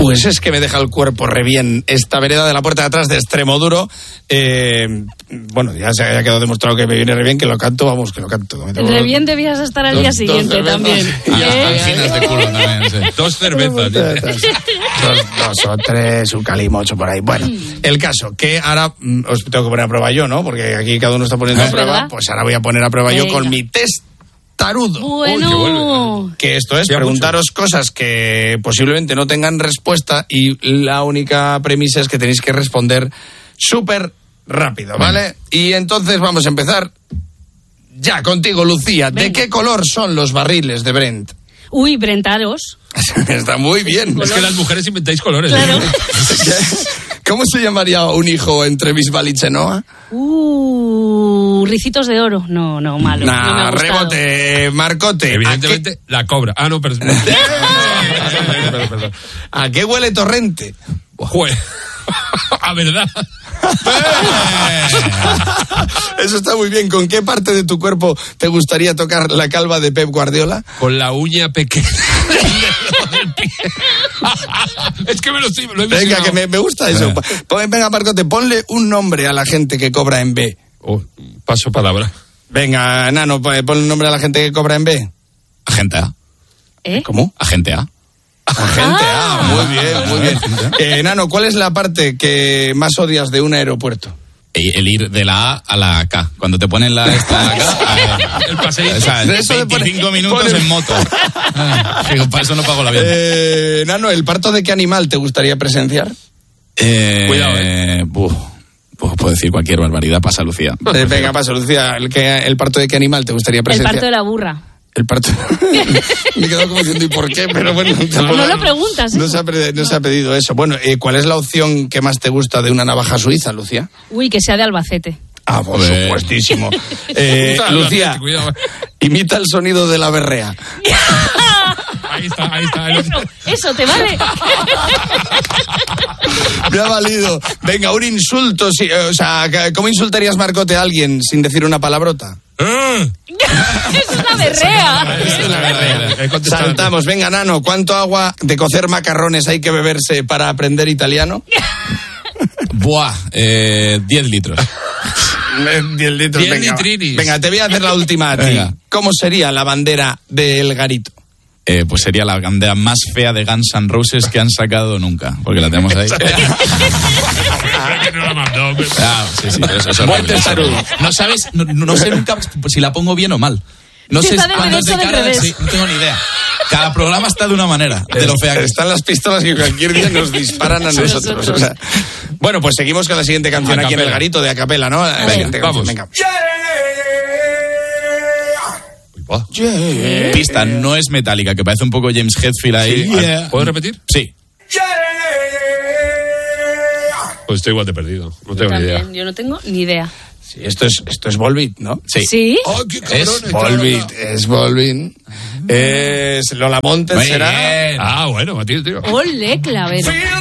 Pues es que me deja el cuerpo re bien esta vereda de la puerta de atrás de Extremoduro. Bueno, ya se ha quedado demostrado que me viene re bien, que lo canto, vamos, que lo canto. Re bien debías estar al día siguiente también. Anginas de culo también, sí. 2 cervezas. Dos o tres, un calimocho por ahí. Bueno, el caso, que ahora os tengo que poner a prueba yo, ¿no? Porque aquí cada uno está poniendo a prueba. ¿Verdad? Pues ahora voy a poner a prueba yo con mi test tarudo. Bueno. Que esto es preguntaros cosas que posiblemente no tengan respuesta y la única premisa es que tenéis que responder súper rápido, ¿vale? Y entonces vamos a empezar ya contigo, Lucía. Venga. ¿De qué color son los barriles de Brent? Uy, brentaros. Está muy bien. Es que las mujeres inventáis colores. Claro. ¿Cómo se llamaría un hijo entre Bisbal y Chenoa? Ricitos de oro. No, malo. No me ha gustado. Rebote, Marcote. Evidentemente, la cobra. Ah, no, perdón. ¿A qué huele Torrente? Joder. A verdad. Eso está muy bien. ¿Con qué parte de tu cuerpo te gustaría tocar la calva de Pep Guardiola? Con la uña pequeña del pie. Es que me lo he Venga, que me gusta eso. Venga, Marcote, ponle un nombre a la gente que cobra en B. Paso palabra. Venga, Nano, ponle un nombre a la gente que cobra en B. Agente A. ¿Cómo? Agente A. Agente A, muy bien. Nano, ¿cuál es la parte que más odias de un aeropuerto? El ir de la A a la K. Cuando te ponen la K, El paseíto. o sea, Eso de 25 minutos en moto. Digo, para eso no pago la vida. Nano, ¿el parto de qué animal te gustaría presenciar? Cuidado, puedo decir cualquier barbaridad, pasa Lucía. Venga, pasa, Lucía. ¿El parto de qué animal te gustaría presenciar? El parto de la burra. El parto. Me he quedado como diciendo, ¿y por qué? Pero bueno, No lo preguntas. No se ha pedido eso. Bueno, ¿cuál es la opción que más te gusta de una navaja suiza, Lucía? Uy, que sea de Albacete. Ah, por supuestísimo. Lucía, imita el sonido de la berrea. Ahí está. Eso, ¿te vale? Me ha valido. Venga, un insulto. ¿Cómo insultarías, Marcote, a alguien sin decir una palabrota? Es una berrea. Saltamos. Venga, Nano, ¿cuánto agua de cocer macarrones hay que beberse para aprender italiano? 10 litros. 10 litros, 10 venga. litrinis. Venga, te voy a hacer la última a ti. Venga. ¿Cómo sería la bandera del Garito? Pues sería la bandera más fea de Guns N' Roses que han sacado nunca, porque la tenemos ahí. Claro, sí, eso es horrible. No sé nunca si la pongo bien o mal. No sé cuándo es de cara, sí, no tengo ni idea. Cada programa está de una manera, de lo fea que están las pistolas que cualquier día nos disparan a nosotros. O sea, bueno, pues seguimos con la siguiente canción aquí en el Garito de acapela, ¿no? Venga, vamos. Venga. Pista, no es metálica, que parece un poco James Hetfield ahí. Sí. ¿Puedes repetir? Sí. Pues estoy igual de perdido. No tengo ni idea. Yo no tengo ni idea. Sí, esto es Volbeat, ¿no? Sí. ¡Oh, qué cabrón! Es Volbeat. Es Lola Montes, Muy será. bien. Ah, bueno, Matilde, tío. Ole, clavero.